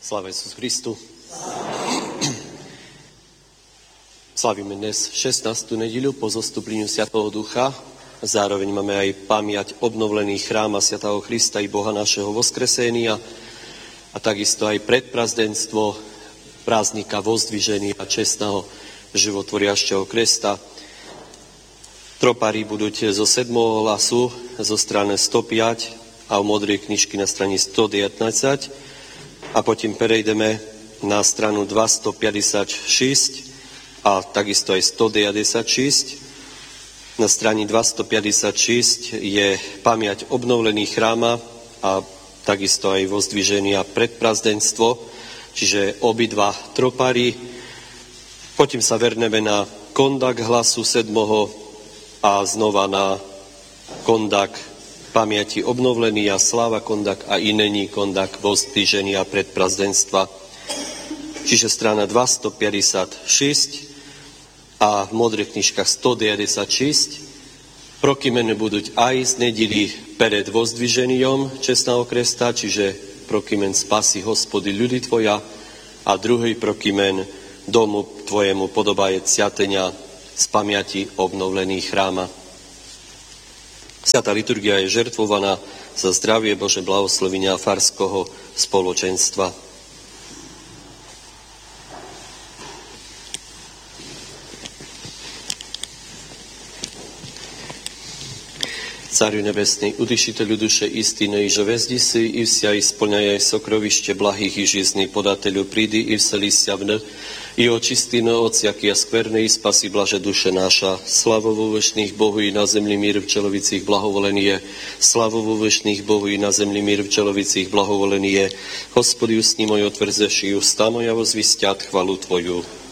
Sláva Isusu Christu. Slavíme dnes 16. nedeľu po zostupleniu Svätého Ducha. Zároveň máme aj pamiať obnovený chráma Svätého Krista i Boha našeho voskresenia a takisto aj predprazdenstvo prázdnika vozdviženia čestného životvoriašteho Krista. Tropári budú zo 7. hlasu zo strany 105 a v modrej knižky na strane 119. A potom prejdeme na stranu 256 a takisto aj 196. Na strane 256 je pamiať obnovený chráma a takisto aj vozdviženia predprazdenstvo, čiže obidva tropári. Potom sa verneme na kondak hlasu 7. a znova na kondak pamäti obnovený a sláva kondak a inení kondak vozdviženia predprazdenstva. Čiže strana 256 a v modrých knižkách 196. Prokymene budú aj z nedeli pred vozdvižením čestného kresta, čiže prokymen spasi Hospody ľudí tvoja a druhý prokymen domu tvojemu podobaje cjatenia z pamäti obnovený chráma. Svätá liturgia je žertvovaná za zdravie Bože blahoslovenia farského spoločenstva. Cariu nebesný, utyšiteľu duše istiny, že vezdi si i vsia isplňaj sokrovište blahých i žizný podatelju, prídi i vseli sia vn, i očistino od jaky a skvernej spasi blaže duše naša. Slavu vo vešných Bohu i na zemli mír v čelovicích blahovolený je. Slavu vo vešných Bohu i na zemli mír v čelovicích blahovolený je. Hospody, usni môj otvrzeš i ústa moja vozvisťať chvalu tvoju.